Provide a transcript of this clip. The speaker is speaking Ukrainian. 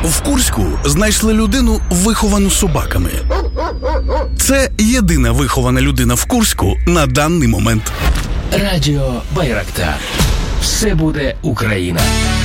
В Курську знайшли людину, виховану собаками. Це єдина вихована людина в Курську на даний момент. Радіо Байрактар. Все буде Україна.